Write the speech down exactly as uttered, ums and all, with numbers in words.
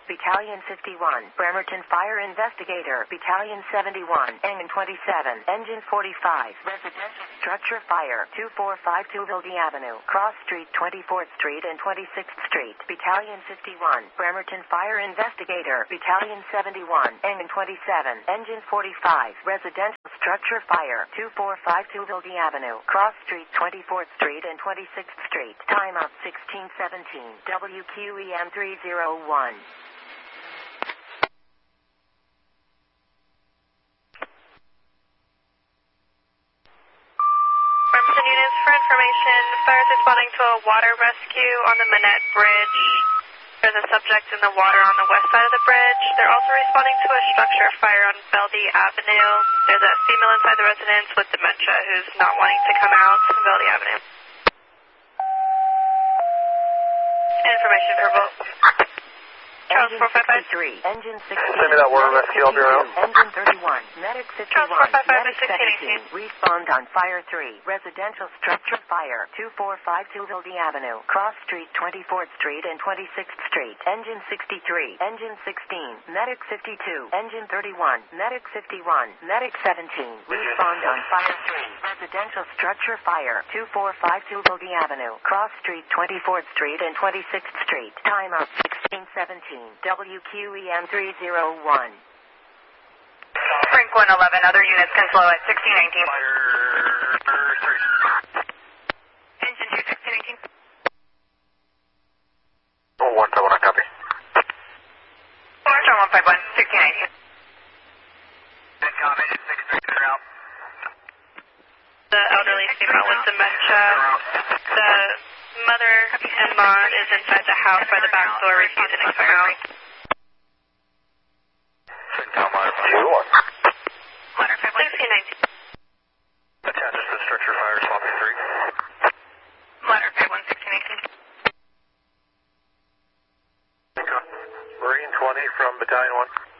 Battalion fifty-one, Bremerton Fire Investigator, Battalion seventy-one, Engine twenty-seven, Engine forty-five, Residential Structure Fire, two four five two Vildy Avenue, Cross Street, twenty-fourth Street and twenty-sixth Street, Battalion fifty-one, Bremerton Fire Investigator, Battalion seventy-one, Engine twenty-seven, Engine forty-five, Residential Structure Fire, two four five two Vildy Avenue, Cross Street, twenty-fourth Street and twenty-sixth Street, timeout sixteen seventeen, W Q E M three oh one. Bremerton units for information. Fire is responding to a water rescue on the Manette Bridge. There's a subject in the water on the west side of the bridge. They're also responding to a structure fire on Veldy Avenue. There's a female inside the residence with dementia who's not wanting to come out from Veldy Avenue. Information for both. Charles Engine four five five. sixty-three, Engine sixteen, Send me that water rescue, I'll be around. Engine thirty-one, Medic fifty-one, Charles four five five Medic and sixteen seventeen, respond on Fire three, Residential Structure Fire, two four five two Vildy Avenue, Cross Street, twenty-fourth Street and twenty-sixth Street, Engine sixty-three, Engine sixteen, Medic fifty-two, Engine thirty-one, Medic fifty-one, Medic seventeen, respond on Fire three, Residential Structure Fire, two four five two Vildy Avenue, Cross Street, twenty-fourth Street and twenty-sixth Street, timeout sixteen seventeen, W Q E M three oh one. Frank one eleven, other units can slow at sixteen nineteen. Fire three. Engine two sixteen eighteen. Oh, one five one, I copy. Charles one five one, sixteen nineteen. Good comment, six three, they're out. The elderly female with dementia. The mother and Maud is inside the house by the back door refusing to come out. two one. Letter five one sixteen nineteen. Attaches to structure fire, swapping three. Letter five one sixteen eighteen. Marine twenty from Battalion one.